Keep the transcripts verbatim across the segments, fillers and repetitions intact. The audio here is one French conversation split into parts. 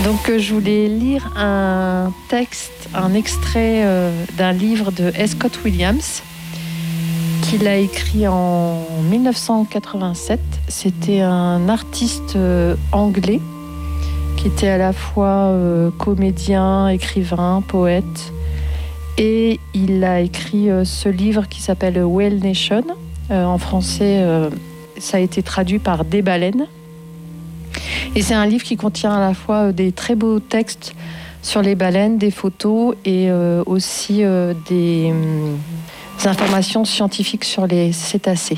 Donc euh, je voulais lire un texte, un extrait euh, d'un livre de S. Scott Williams qu'il a écrit en dix-neuf cent quatre-vingt-sept. C'était un artiste euh, anglais qui était à la fois euh, comédien, écrivain, poète. Et il a écrit euh, ce livre qui s'appelle Whale Nation. Euh, en français, euh, ça a été traduit par Des baleines. Et c'est un livre qui contient à la fois des très beaux textes sur les baleines, des photos et euh, aussi euh, des, euh, des informations scientifiques sur les cétacés.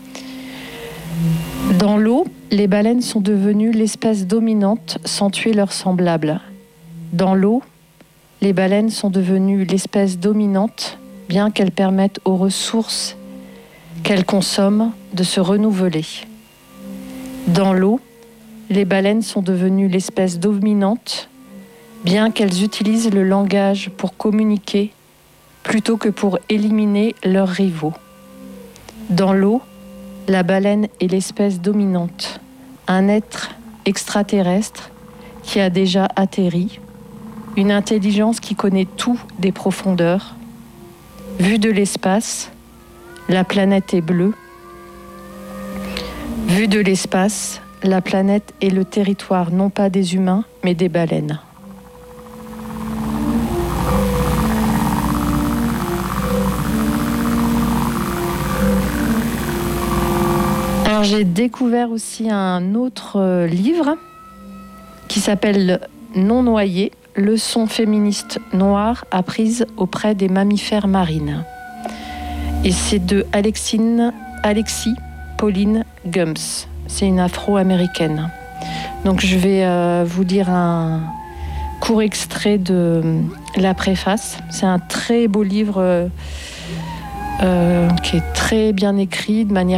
Dans l'eau, les baleines sont devenues l'espèce dominante sans tuer leurs semblables. Dans l'eau, les baleines sont devenues l'espèce dominante, bien qu'elles permettent aux ressources qu'elles consomment de se renouveler. Dans l'eau, les baleines sont devenues l'espèce dominante, bien qu'elles utilisent le langage pour communiquer plutôt que pour éliminer leurs rivaux. Dans l'eau, la baleine est l'espèce dominante, un être extraterrestre qui a déjà atterri, une intelligence qui connaît tout des profondeurs. Vue de l'espace, la planète est bleue. Vue de l'espace, la planète est le territoire non pas des humains, mais des baleines. Alors j'ai découvert aussi un autre livre qui s'appelle Non noyé, leçons féministes noires apprises auprès des mammifères marines. Et c'est de Alexine, Alexis Pauline Gumbs. C'est une afro-américaine. Donc je vais euh, vous lire un court extrait de la préface. C'est un très beau livre euh, euh, qui est très bien écrit, de manière